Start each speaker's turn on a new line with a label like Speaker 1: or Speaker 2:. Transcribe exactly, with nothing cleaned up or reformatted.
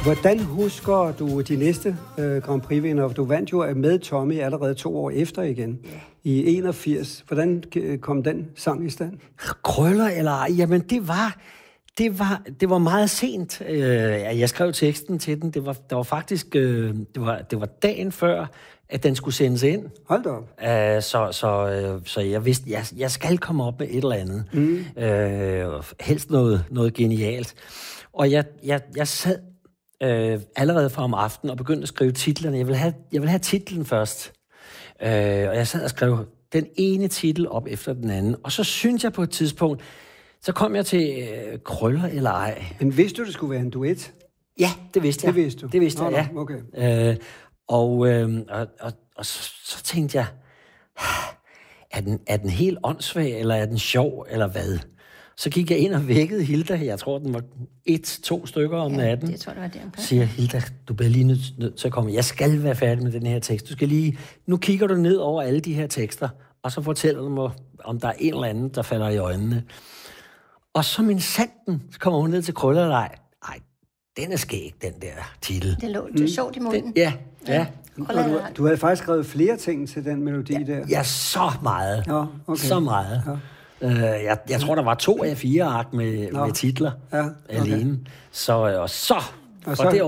Speaker 1: Hvordan husker du de næste øh, Grand Prix-vinder? Du vandt jo med Tommy allerede to år efter igen, i enogfirs. Hvordan kom den sang i stand?
Speaker 2: Krøller eller ej? Jamen, det var... Det var, det var meget sent. Jeg skrev teksten til den. Det var, det var faktisk det var, det var dagen før, at den skulle sendes ind.
Speaker 1: Hold da op.
Speaker 2: Så, så, så jeg vidste, jeg, jeg skal komme op med et eller andet. Mm. Øh, helst noget, noget genialt. Og jeg, jeg, jeg sad øh, allerede fra om aftenen og begyndte at skrive titlerne. Jeg ville have, jeg ville have titlen først. Øh, og jeg sad og skrev den ene titel op efter den anden. Og så synes jeg på et tidspunkt, så kom jeg til øh, Krøller eller ej.
Speaker 1: Men vidste du, det skulle være en duet?
Speaker 2: Ja, det vidste jeg.
Speaker 1: Det vidste du?
Speaker 2: Det vidste
Speaker 1: Nå,
Speaker 2: jeg, ja.
Speaker 1: Okay.
Speaker 2: Øh, og, øh, og, og, og så, så tænkte jeg, er den, er den helt åndssvag, eller er den sjov, eller hvad? Så gik jeg ind og vækkede Hilda. Jeg tror, den var et, to stykker om
Speaker 3: ja,
Speaker 2: natten.
Speaker 3: Jeg tror, det var deromkring.
Speaker 2: Siger Hilda, du bliver lige nødt, nødt til at komme. Jeg skal være færdig med den her tekst. Du skal lige... Nu kigger du ned over alle de her tekster, og så fortæller du mig, om der er en eller anden, der falder i øjnene. Og så min sanden, så kommer hun ned til Krøllerlej. Ej, den er skæg, den der titel.
Speaker 3: Det lå mm. sjovt i munden.
Speaker 2: Den, ja, ja.
Speaker 1: Og du, du havde faktisk skrevet flere ting til den melodi
Speaker 2: ja,
Speaker 1: der.
Speaker 2: Ja, så meget.
Speaker 1: Ja, okay.
Speaker 2: Så meget. Ja. Uh, jeg, jeg tror, der var to af fire ark med, med titler
Speaker 1: ja, okay.
Speaker 2: alene. Så, og så...
Speaker 1: Og så